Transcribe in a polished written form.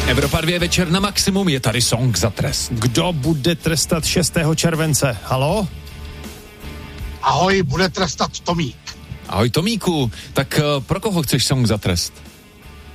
Evropa 2 večer na maximum, je tady song za trest. Kdo bude trestat 6. července? Haló? Ahoj, bude trestat Tomík. Ahoj Tomíku, tak pro koho chceš song za trest?